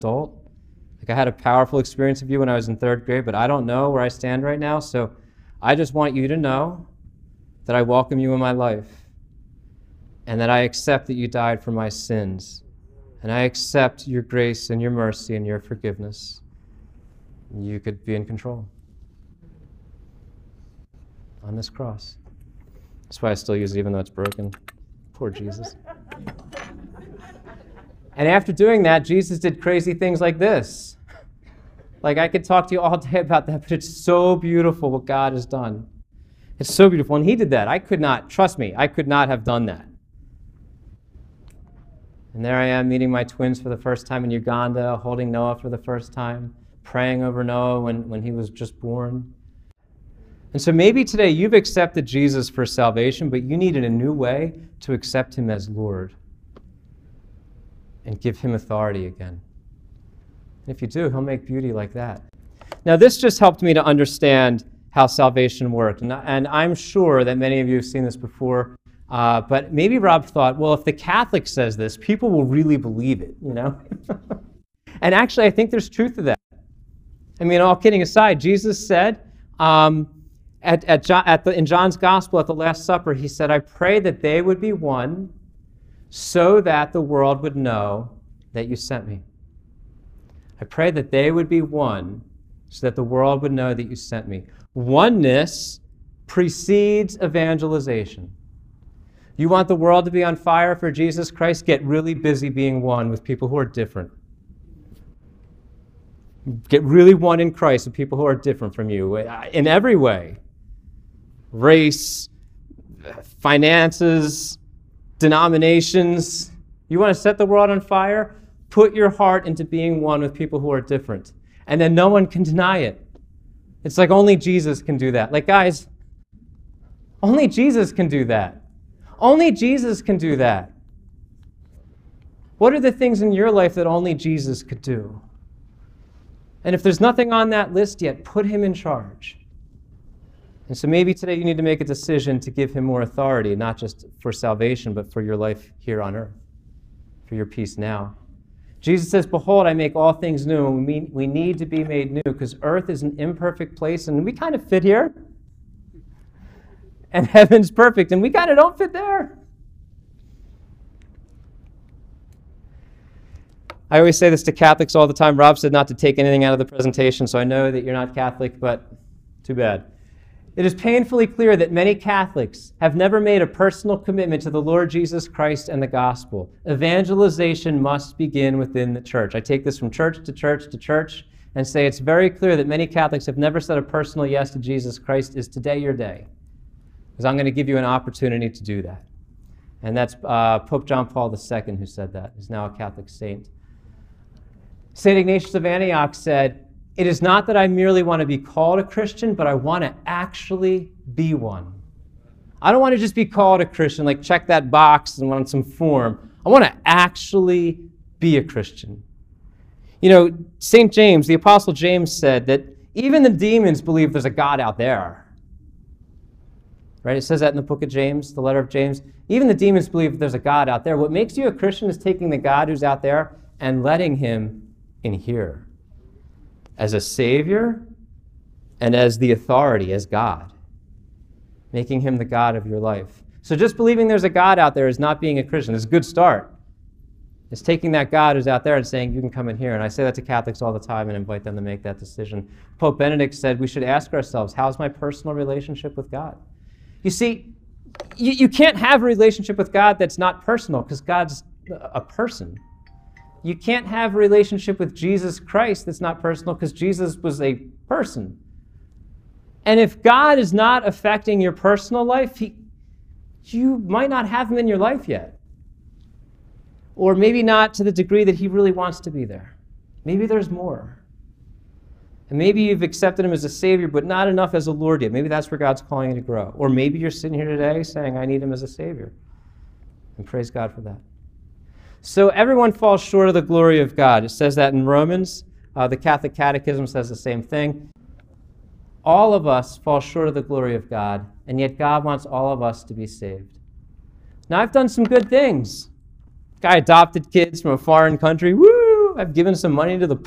adult. Like, I had a powerful experience of you when I was in 3rd grade, but I don't know where I stand right now, so I just want you to know that I welcome you in my life and that I accept that you died for my sins, and I accept your grace and your mercy and your forgiveness. You could be in control on this cross. That's why I still use it even though it's broken. Poor Jesus. And after doing that, Jesus did crazy things like this. Like, I could talk to you all day about that, but it's so beautiful what God has done. It's so beautiful. And he did that. I could not, trust me, I could not have done that. And there I am meeting my twins for the first time in Uganda, holding Noah for the first time, praying over Noah when he was just born. And so maybe today you've accepted Jesus for salvation, but you need in a new way to accept him as Lord and give him authority again. And if you do, he'll make beauty like that. Now, this just helped me to understand how salvation worked. And I'm sure that many of you have seen this before, but maybe Rob thought, well, if the Catholic says this, people will really believe it, you know? And actually, I think there's truth to that. I mean, all kidding aside, Jesus said, in John's Gospel at the Last Supper, he said, I pray that they would be one so that the world would know that you sent me. I pray that they would be one so that the world would know that you sent me. Oneness precedes evangelization. You want the world to be on fire for Jesus Christ? Get really busy being one with people who are different. Get really one in Christ with people who are different from you in every way. Race, finances, denominations. You want to set the world on fire? Put your heart into being one with people who are different. And then no one can deny it. It's like only Jesus can do that. Like, guys, only Jesus can do that. Only Jesus can do that. What are the things in your life that only Jesus could do? And if there's nothing on that list yet, put him in charge. And so maybe today you need to make a decision to give him more authority, not just for salvation, but for your life here on earth, for your peace now. Jesus says, behold, I make all things new. And we need to be made new because earth is an imperfect place and we kind of fit here. And heaven's perfect and we kind of don't fit there. I always say this to Catholics all the time. Rob said not to take anything out of the presentation, so I know that you're not Catholic, but too bad. It is painfully clear that many Catholics have never made a personal commitment to the Lord Jesus Christ and the gospel. Evangelization must begin within the church. I take this from church to church to church and say it's very clear that many Catholics have never said a personal yes to Jesus Christ. Is today your day? Because I'm going to give you an opportunity to do that. And that's Pope John Paul II who said that. He's now a Catholic saint. St. Ignatius of Antioch said, it is not that I merely want to be called a Christian, but I want to actually be one. I don't want to just be called a Christian, like check that box and on some form. I want to actually be a Christian. You know, St. James, the Apostle James said that even the demons believe there's a God out there. Right? It says that in the book of James, the letter of James. Even the demons believe there's a God out there. What makes you a Christian is taking the God who's out there and letting him in here as a Savior and as the authority, as God, making him the God of your life. So just believing there's a God out there is not being a Christian. It's a good start. It's taking that God who's out there and saying, you can come in here. And I say that to Catholics all the time and invite them to make that decision. Pope Benedict said we should ask ourselves, how's my personal relationship with God? You see, you can't have a relationship with God that's not personal because God's a person. You can't have a relationship with Jesus Christ that's not personal because Jesus was a person. And if God is not affecting your personal life, you might not have him in your life yet. Or maybe not to the degree that he really wants to be there. Maybe there's more. And maybe you've accepted him as a Savior, but not enough as a Lord yet. Maybe that's where God's calling you to grow. Or maybe you're sitting here today saying, I need him as a Savior. And praise God for that. So everyone falls short of the glory of God. It says that in Romans. The Catholic Catechism says the same thing. All of us fall short of the glory of God, and yet God wants all of us to be saved. Now, I've done some good things. Guy adopted kids from a foreign country. Woo! I've given some money to the